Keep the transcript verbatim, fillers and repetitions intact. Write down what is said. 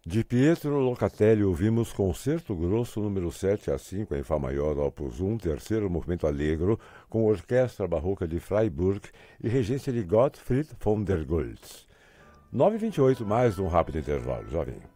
De Pietro Locatelli ouvimos Concerto Grosso número sete a cinco em Fá maior, opus um, terceiro movimento Allegro, com Orquestra Barroca de Freiburg e regência de Gottfried von der Goltz. nove e vinte e oito, mais um rápido intervalo, jovem.